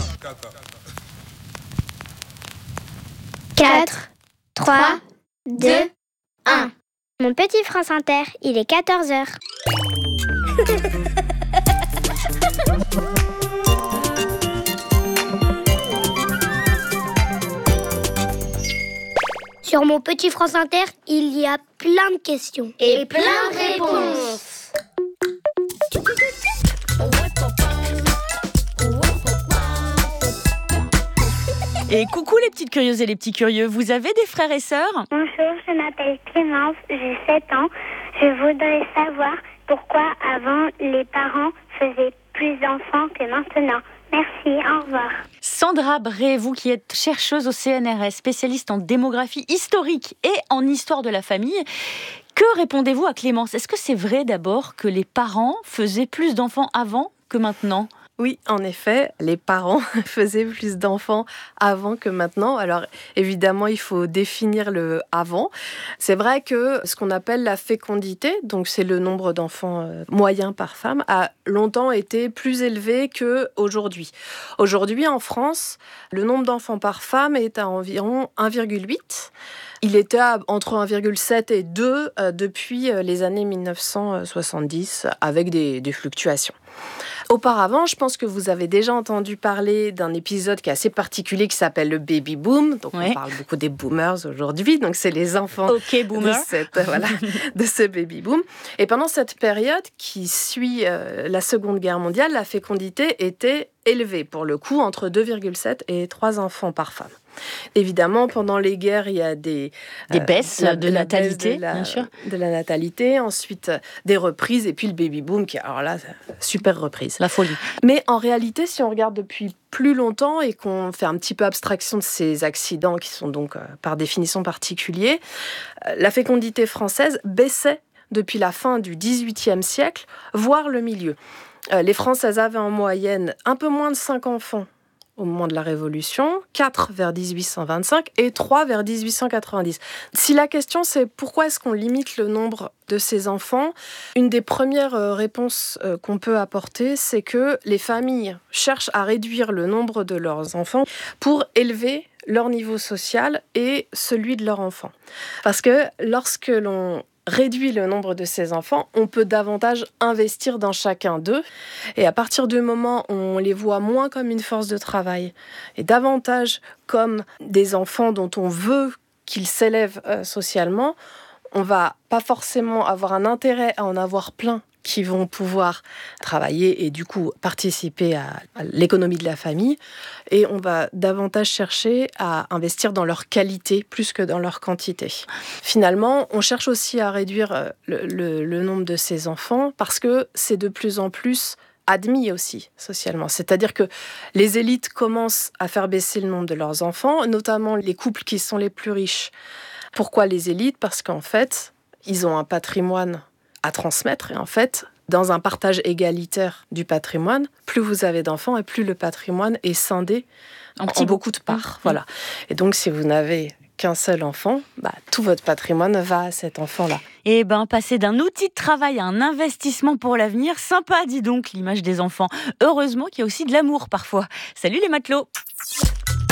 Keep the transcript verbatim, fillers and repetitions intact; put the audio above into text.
quatre, trois, deux, un. Mon petit France Inter, il est quatorze heures. Sur mon petit France Inter, il y a plein de questions. Et plein de réponses. Et coucou les petites curieuses et les petits curieux, vous avez des frères et sœurs ? Bonjour, je m'appelle Clémence, j'ai sept ans. Je voudrais savoir pourquoi avant les parents faisaient plus d'enfants que maintenant. Merci, au revoir. Sandra Bray, vous qui êtes chercheuse au C N R S, spécialiste en démographie historique et en histoire de la famille, que répondez-vous à Clémence ? Est-ce que c'est vrai d'abord que les parents faisaient plus d'enfants avant que maintenant ? Oui, en effet, les parents faisaient plus d'enfants avant que maintenant. Alors, évidemment, il faut définir le avant. C'est vrai que ce qu'on appelle la fécondité, donc c'est le nombre d'enfants moyen par femme, a longtemps été plus élevé qu'aujourd'hui. Aujourd'hui, en France, le nombre d'enfants par femme est à environ un virgule huit. Il était à entre un virgule sept et deux euh, depuis les années mille neuf cent soixante-dix, avec des, des fluctuations. Auparavant, je pense que vous avez déjà entendu parler d'un épisode qui est assez particulier qui s'appelle le baby boom. Donc, ouais. On parle beaucoup des boomers aujourd'hui. Donc, c'est les enfants okay, boomer. de, cette, voilà, de ce baby boom. Et pendant cette période qui suit euh, la Seconde Guerre mondiale, la fécondité était élevée, pour le coup, entre deux virgule sept et trois enfants par femme. Évidemment, pendant les guerres, il y a des, des baisses euh, de, de natalité, de la, bien sûr. De la natalité, ensuite des reprises, et puis le baby boom, qui, alors là, super reprise. La folie. Mais en réalité, si on regarde depuis plus longtemps et qu'on fait un petit peu abstraction de ces accidents qui sont donc, euh, par définition, particuliers, euh, la fécondité française baissait depuis la fin du dix-huitième siècle, voire le milieu. Euh, les Françaises avaient en moyenne un peu moins de cinq enfants au moment de la Révolution, quatre vers dix-huit cent vingt-cinq et trois vers dix-huit cent quatre-vingt-dix. Si la question c'est pourquoi est-ce qu'on limite le nombre de ces enfants, une des premières réponses qu'on peut apporter, c'est que les familles cherchent à réduire le nombre de leurs enfants pour élever leur niveau social et celui de leurs enfants. Parce que lorsque l'on réduit le nombre de ses enfants, on peut davantage investir dans chacun d'eux. Et à partir du moment où on les voit moins comme une force de travail et davantage comme des enfants dont on veut qu'ils s'élèvent euh, socialement, on va pas forcément avoir un intérêt à en avoir plein qui vont pouvoir travailler et du coup participer à, à l'économie de la famille. Et on va davantage chercher à investir dans leur qualité plus que dans leur quantité. Finalement, on cherche aussi à réduire le, le, le nombre de ces enfants parce que c'est de plus en plus admis aussi socialement. C'est-à-dire que les élites commencent à faire baisser le nombre de leurs enfants, notamment les couples qui sont les plus riches. Pourquoi les élites ? Parce qu'en fait, ils ont un patrimoine à transmettre. Et en fait, dans un partage égalitaire du patrimoine, plus vous avez d'enfants et plus le patrimoine est scindé en, en beaucoup de parts. Mmh. Voilà. Et donc, si vous n'avez qu'un seul enfant, bah, tout votre patrimoine va à cet enfant-là. Et ben, passer d'un outil de travail à un investissement pour l'avenir, sympa, dis donc, l'image des enfants. Heureusement qu'il y a aussi de l'amour parfois. Salut les matelots!